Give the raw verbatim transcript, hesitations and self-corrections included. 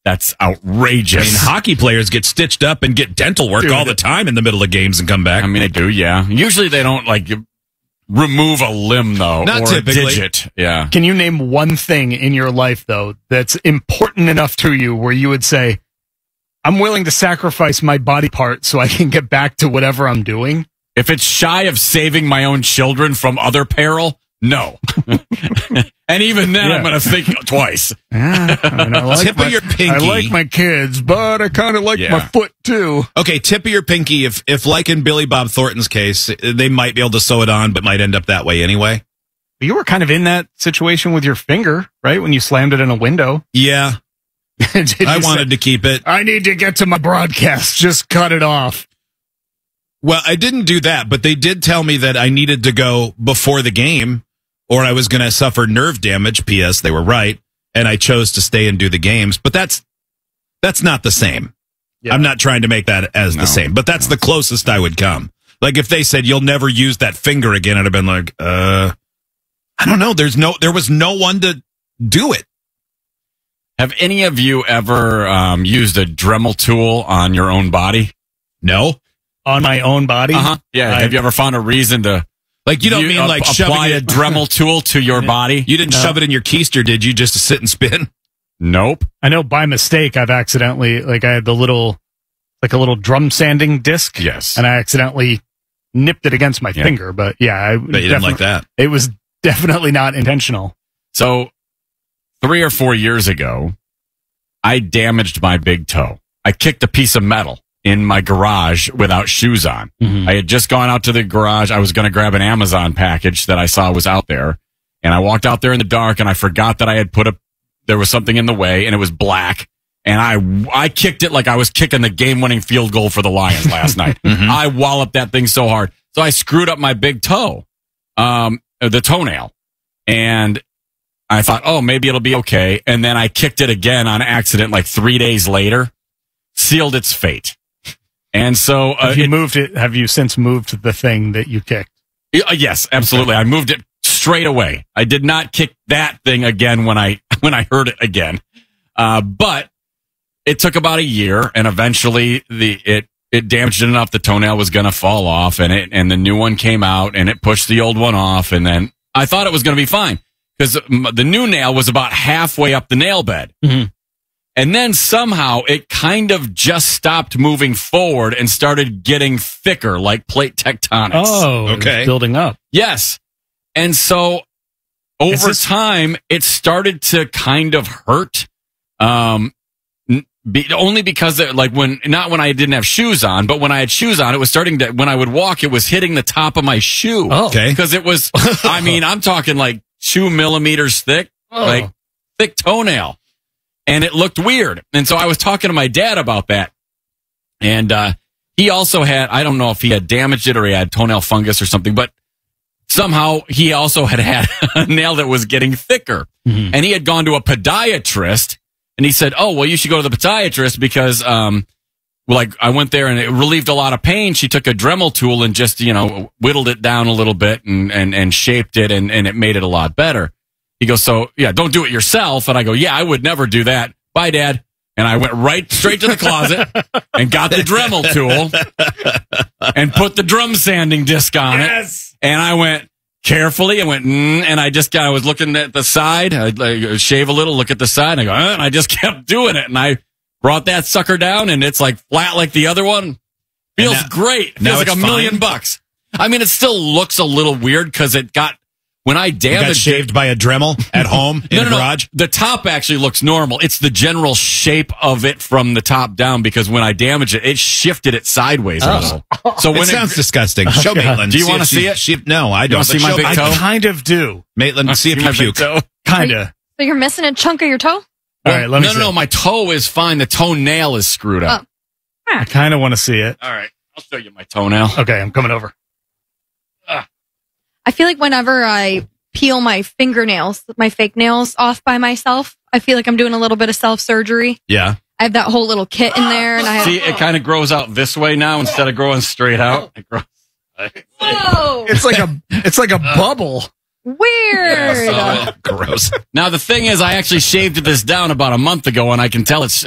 That's outrageous. I mean, hockey players get stitched up and get dental work Dude, all the time in the middle of games and come back. I mean, they do, yeah. Usually they don't, like, remove a limb, though. Not or typically. a digit. Yeah. Can you name one thing in your life, though, that's important enough to you where you would say, I'm willing to sacrifice my body part so I can get back to whatever I'm doing? If it's shy of saving my own children from other peril, no. And even then, Yeah. I'm going to think twice. Yeah, I, mean, I like Tip my, of your pinky. I like my kids, but I kind of like Yeah. my foot, too. Okay, tip of your pinky. If, if like in Billy Bob Thornton's case, they might be able to sew it on, but might end up that way anyway. You were kind of in that situation with your finger, right? When you slammed it in a window. Yeah, Did I you wanted say, to keep it. I need to get to my broadcast. Just cut it off. Well, I didn't do that, but they did tell me that I needed to go before the game or I was going to suffer nerve damage. P S. They were right. And I chose to stay and do the games. But that's that's not the same. Yeah. I'm not trying to make that as No. the same, but that's the closest I would come. Like if they said, you'll never use that finger again, I'd have been like, uh, I don't know. There's no, there was no one to do it. Have any of you ever um, used a Dremel tool on your own body? No. On my own body? Uh-huh. Yeah. I- Have you ever found a reason to Like you don't you, mean uh, like apply shoving a it, Dremel tool to your body? you didn't No. shove it in your keister, did you? Just to sit and spin? Nope. I know by mistake I've accidentally, like I had the little, like a little drum sanding disc. Yes. And I accidentally nipped it against my Yeah. finger. But yeah, I But you didn't like that. It was definitely not intentional. So three or four years ago, I damaged my big toe. I kicked a piece of metal in my garage without shoes on. Mhm. I had just gone out to the garage. I was going to grab an Amazon package that I saw was out there. And I walked out there in the dark and I forgot that I had put a, there was something in the way and it was black. And I, I kicked it like I was kicking the game winning field goal for the Lions last night. I walloped that thing so hard. So I screwed up my big toe, um, the toenail. And I thought, oh, maybe it'll be okay. And then I kicked it again on accident like three days later, sealed its fate. And so, uh, Have you it- moved it? Have you since moved the thing that you kicked? uh, yes, absolutely. I moved it straight away. I did not kick that thing again when I, when I heard it again. Uh, but it took about a year and eventually the, it, it damaged it enough. The toenail was going to fall off and it, and the new one came out and it pushed the old one off. And then I thought it was going to be fine because the new nail was about halfway up the nail bed. Mhm. And then somehow it kind of just stopped moving forward and started getting thicker like plate tectonics. Oh, Okay. it's building up. Yes. And so Is over this- time, it started to kind of hurt. Um, n- be, only because it, like when, not when I didn't have shoes on, but when I had shoes on, it was starting to, when I would walk, it was hitting the top of my shoe. Oh. Okay. Because it was, I mean, I'm talking like two millimeters thick, Oh. like thick toenail. And it looked weird. And so I was talking to my dad about that. And, uh, he also had, I don't know if he had damaged it or he had toenail fungus or something, but somehow he also had had a nail that was getting thicker. Mhm. And he had gone to a podiatrist and he said, oh, well, you should go to the podiatrist because, um, like I went there and it relieved a lot of pain. She took a Dremel tool and just, you know, whittled it down a little bit and, and, and shaped it and, and it made it a lot better. He goes, so yeah, don't do it yourself. And I go, yeah, I would never do that. Bye, Dad. And I went right straight to the closet and got the Dremel tool and put the drum sanding disc on Yes. it. And I went carefully. I went, mm, and I just got, I was looking at the side. I'd like, shave a little, look at the side. And I go, uh, and I just kept doing it. And I brought that sucker down and it's like flat like the other one. Feels now- great. now Feels like a it's million fine? bucks. I mean, it still looks a little weird because it got, when I You got damaged it, shaved by a Dremel at home in no, the no, garage? no. The top actually looks normal. It's the general shape of it from the top down because when I damaged it, it shifted it sideways a little. So when It sounds disgusting. Show God. Maitland. Do you See wanna if see she- it? she- no, I don't. wanna see But my show big I toe? kind of do. Maitland, see if See you my big puke. toe? Kind of. So you're missing a chunk of your toe? All right, let me no, see. no, no. My toe is fine. The toenail is screwed up. I kind of want to see it. All right. I'll show you my toenail. Okay, I'm coming over. I feel like whenever I peel my fingernails, my fake nails off by myself, I feel like I'm doing a little bit of self-surgery. Yeah. I have that whole little kit in there, and I have. See, it kind of grows out this way now instead of growing straight out. It grows. Whoa! It's like a it's like a bubble. Weird. Oh, gross. Now, the thing is, I actually shaved this down about a month ago, and I can tell it's